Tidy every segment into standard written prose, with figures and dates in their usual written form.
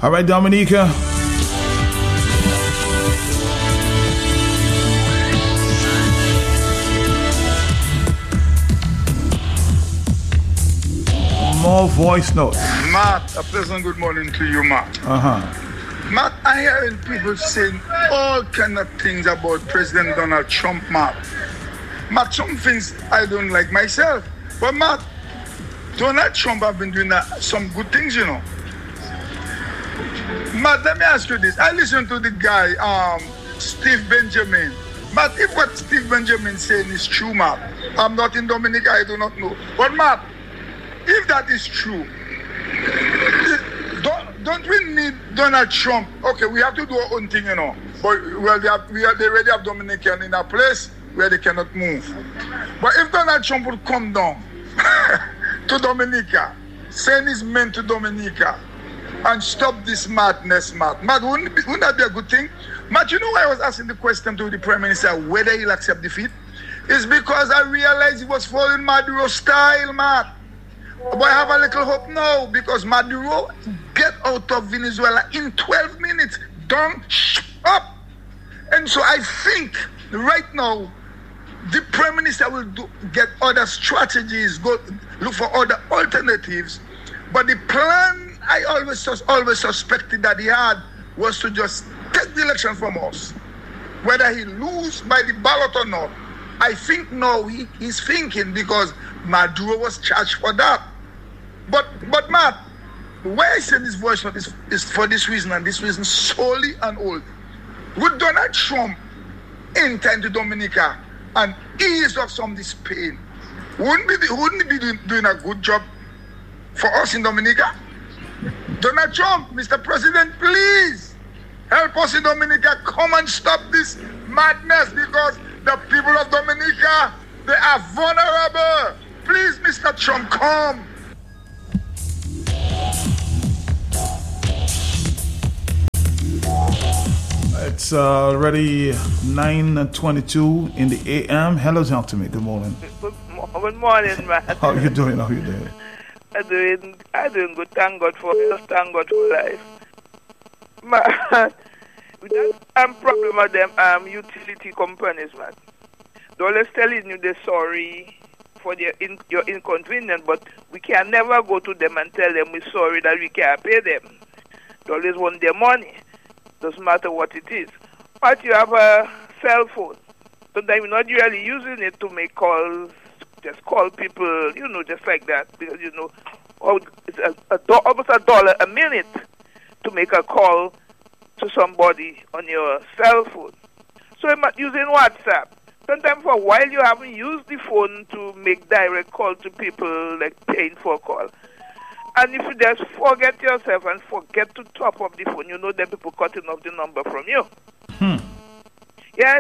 All right, Dominica. More voice notes. Matt, a pleasant good morning to you, Matt. Matt, I'm hearing people saying all kind of things about President Donald Trump, Matt. Matt, some things I don't like myself. But Matt, Donald Trump have been doing some good things, you know. Matt, let me ask you this. I listened to the guy, Steve Benjamin. Matt, if what Steve Benjamin saying is true, Matt, I'm not in Dominica, I do not know. But Matt, if that is true, don't we need Donald Trump? Okay, we have to do our own thing, you know. But they already have Dominican in a place where they cannot move. But if Donald Trump would come down to Dominica, send his men to Dominica, and stop this madness, Matt. Matt, wouldn't that be a good thing? Matt, you know why I was asking the question to the Prime Minister whether he'll accept defeat? It's because I realized he was following Maduro style, Matt. But I have a little hope now because Maduro get out of Venezuela in 12 minutes. Don't up. And so I think right now the Prime Minister will get other strategies, go look for other alternatives. But the plan I always suspected that he had was to just take the election from us. Whether he lose by the ballot or not, I think now he's thinking because Maduro was charged for that. But Matt, why I say this voice note is for this reason and this reason solely and only. Would Donald Trump enter into Dominica and ease off some of this pain? Wouldn't he be doing a good job for us in Dominica? Donald Trump, Mr. President, please help us in Dominica. Come and stop this madness because the people of Dominica, they are vulnerable. Please, Mr. Trump, come. It's already 9:22 in the a.m. Hello, talk to me. Good morning. Good morning, man. How you doing? How you doing? I'm doing good. Thank God for life. Man, with that problem of them utility companies, man. They're always telling you they're sorry for your inconvenience, but we can never go to them and tell them we're sorry that we can't pay them. They always want their money. Doesn't matter what it is. But you have a cell phone. Sometimes you're not really using it to make calls, just call people, just like that. Because, it's almost $1 a minute to make a call to somebody on your cell phone. So you're using WhatsApp. Sometimes for a while you haven't used the phone to make direct call to people, like paying for a call. And if you just forget yourself and forget to top up the phone, that people cutting off the number from you. Yes.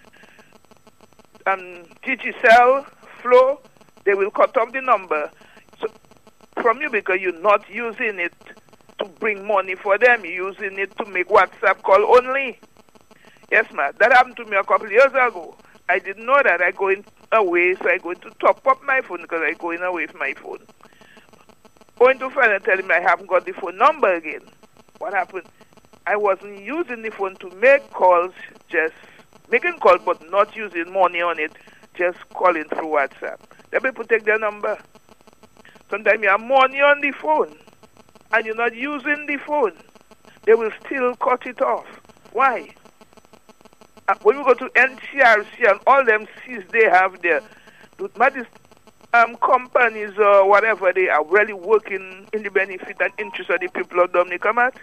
Digicel, Flow, they will cut off the number from you because you're not using it to bring money for them. You're using it to make WhatsApp call only. Yes, ma'am. That happened to me a couple of years ago. I didn't know that. I going away, so I going to top up my phone because I going away with my phone. Going to friend and telling me I haven't got the phone number again. What happened? I wasn't using the phone to make calls, just making calls, but not using money on it, just calling through WhatsApp. The people take their number. Sometimes you have money on the phone, and you're not using the phone. They will still cut it off. Why? When we go to NCRC and all them C's they have there, companies or whatever, they are really working in the benefit and interest of the people of Dominica, Matt?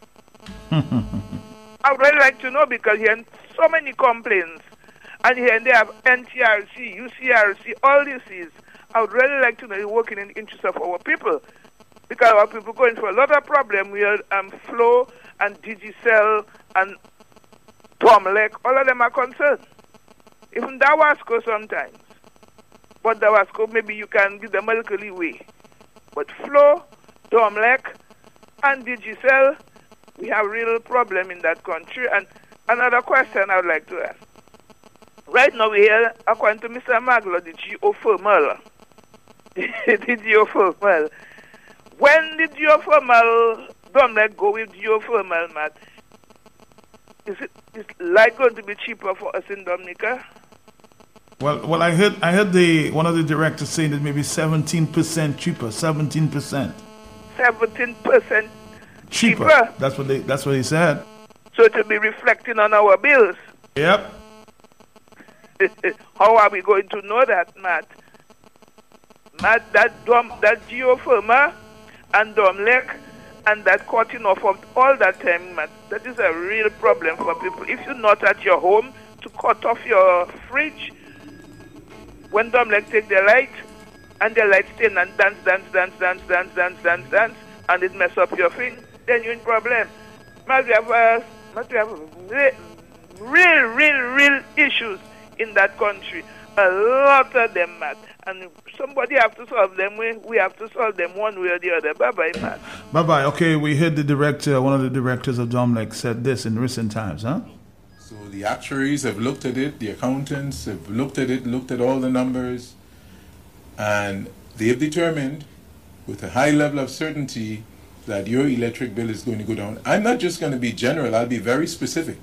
I would really like to know because here so many complaints, and here they have NTRC, UCRC, all this is. I would really like to know you're working in the interest of our people because our people going through a lot of problems with Flow and Digicel and Domlec, all of them are concerned. Even Dawasco sometimes. But Dawasco, maybe you can give them a little leeway. But Flow, Domlec, and Digicel, we have real problem in that country. And another question I would like to ask. Right now we hear, according to Mr. Maglo, the geothermal. the geothermal. When the geothermal Domlec go with geothermal, Matt, is light going to be cheaper for us in Dominica? Well, I heard one of the directors saying that maybe 17% cheaper. 17%. 17% cheaper. That's what he said. So it will be reflecting on our bills. Yep. How are we going to know that, Matt? Matt, that geothermal and Domlec and that cutting off of all that time, Matt, that is a real problem for people. If you're not at your home to cut off your fridge, when Domlec take the light and the light stay and dance, and it mess up your thing, then you're in problem. Matt, we have real issues in that country. A lot of them, Matt. And somebody have to solve them. We have to solve them one way or the other. Bye-bye, Matt. Bye-bye. Okay, we heard the director, one of the directors of Domlec said this in recent times, huh? So the actuaries have looked at it, the accountants have looked at it, looked at all the numbers, and they've determined with a high level of certainty that your electric bill is going to go down. I'm not just going to be general, I'll be very specific.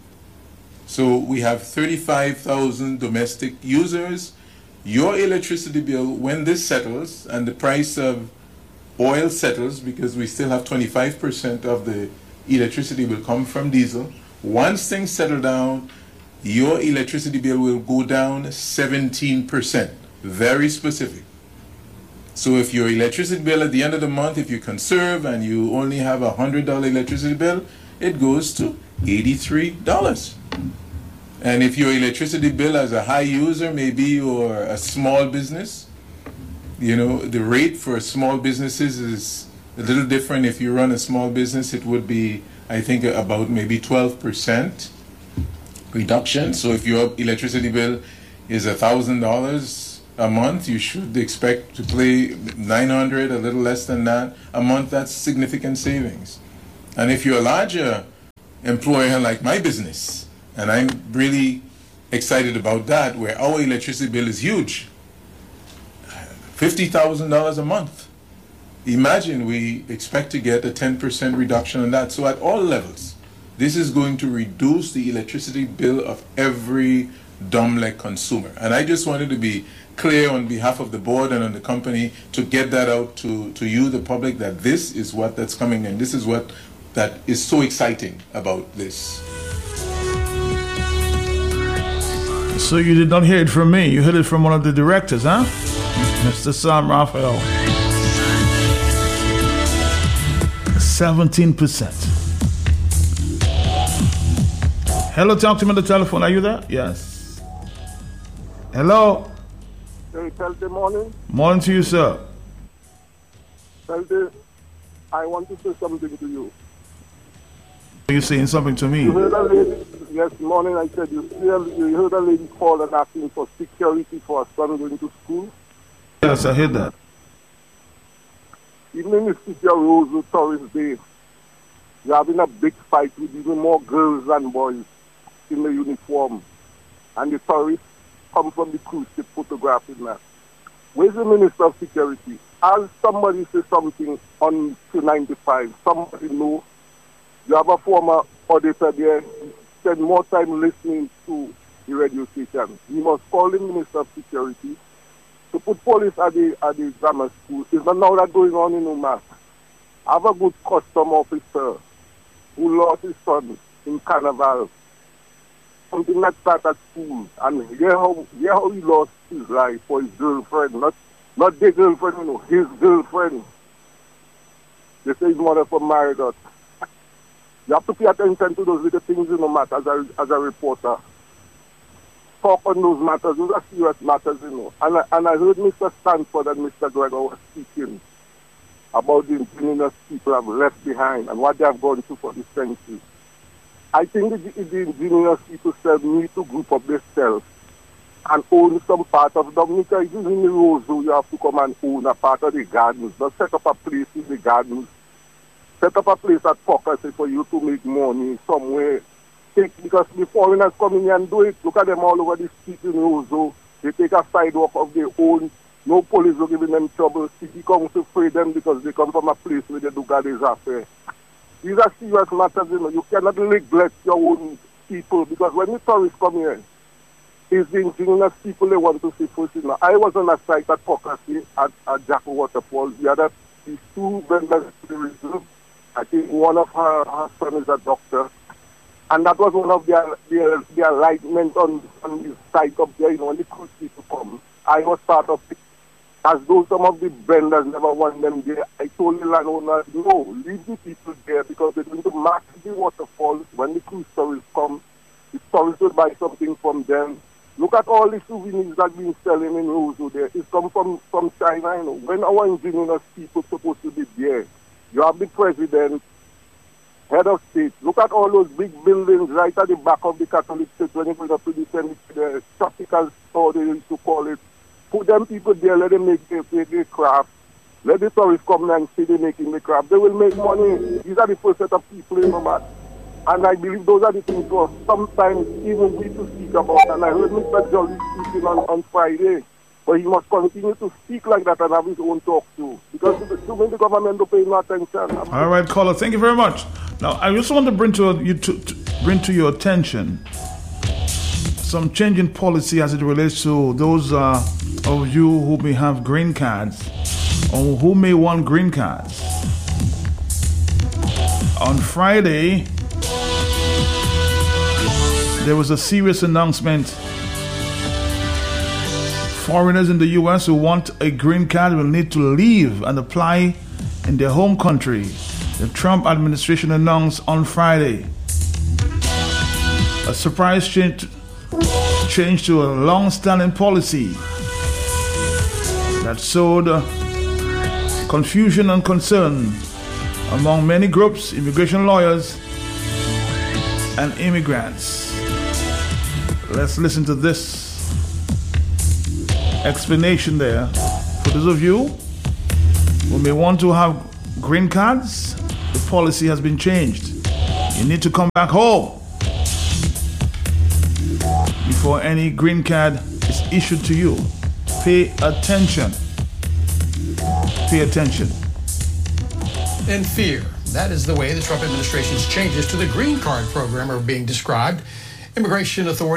So we have 35,000 domestic users. Your electricity bill, when this settles and the price of oil settles, because we still have 25% of the electricity will come from diesel, once things settle down, your electricity bill will go down 17%. Very specific. So if your electricity bill at the end of the month, if you conserve and you only have a $100 electricity bill, it goes to $83. And if your electricity bill as a high user, maybe you're a small business, you know, the rate for small businesses is a little different. If you run a small business, it would be, I think, about maybe 12% reduction. So if your electricity bill is $1,000 a month, you should expect to pay $900, a little less than that a month. That's significant savings. And if you're a larger employer like my business, and I'm really excited about that, where our electricity bill is huge, $50,000 a month. Imagine we expect to get a 10% reduction on that. So at all levels, this is going to reduce the electricity bill of every Domlec consumer. And I just wanted to be clear on behalf of the board and on the company to get that out to you, the public, that this is what that's coming and this is what that is so exciting about this. So you did not hear it from me. You heard it from one of the directors, huh? Mr. Sam Raphael. 17%. Hello, talk to me on the telephone. Are you there? Yes. Hello. Hey, Thursday morning. Morning to you, sir. Thursday, I want to say something to you. Are you saying something to me? You heard a lady, yes, morning I said, you heard a lady call and asking for security for her son going to school? Yes, I heard that. Even in the city of Roseville, Tourist Bay, you're having a big fight with even more girls than boys in the uniform. And the tourists come from the cruise ship photographing that. Where's the Minister of Security? As somebody say something on 295, somebody know. You have a former auditor there, spend more time listening to the radio station. You must call the Minister of Security to put police at the grammar school. It's not now that going on in Umat. I have a good custom officer who lost his son in Carnival. Something like that at school. And hear how he lost his life for his girlfriend. Not their girlfriend, you know, his girlfriend. They say his mother from married us. You have to pay attention to those little things, you know, Matt, as a reporter. Talk on those matters. Those are serious matters, you know. And I heard Mr. Stanford and Mr. Gregor were speaking about the indigenous people have left behind and what they have gone through for this century. I think the indigenous people still need to group up themselves and own some part of Dominica. It is in the Roseville you have to come and own a part of the gardens. Not set up a place in the gardens. Set up a place at Pockasset for you to make money somewhere. Because the foreigners come in here and do it. Look at them all over the street in Roseville. They take a sidewalk of their own. No police are giving them trouble. City council free them because they come from a place where they do God's affair. These are serious matters, you know. You cannot neglect your own people, because when the tourists come here, it's the indigenous people they want to see first. You know. I was on a site at Pocassi at Jacko Waterfall. We had these two vendors to the reserve. I think one of her son is a doctor. And that was one of their alignment on the site up there, you know, when the cruise people come. I was part of it. As though some of the vendors never want them there, I told the landowners, no, leave the people there, because they're going to mark the waterfalls. When the cruise tourists come, the tourists will buy something from them. Look at all the souvenirs that have been selling in Roseau there. It's come from China, you know. When our indigenous people supposed to be there, you have the president, head of state. Look at all those big buildings right at the back of the Catholic Church when you go up to the tropical store, they used to call it. Put them people there, let them make their craft. Let the tourists come and see them making the craft. They will make money. These are the first set of people, you know, man. And I believe those are the things for sometimes even we to speak about. And I heard Mr. Jolly speaking on Friday. But he must continue to speak like that and have his own talk too. Because too many government don't pay no attention. All right, caller, thank you very much. Now, I just want to bring to your attention some change in policy as it relates to those of you who may have green cards or who may want green cards. On Friday, there was a serious announcement. Foreigners in the U.S. who want a green card will need to leave and apply in their home country. The Trump administration announced on Friday a surprise change to a long-standing policy that sowed confusion and concern among many groups, immigration lawyers, and immigrants. Let's listen to this explanation there. For those of you who may want to have green cards, the policy has been changed. You need to come back home before any green card is issued to you. Pay attention. Pay attention. In fear. That is the way the Trump administration's changes to the green card program are being described. Immigration authorities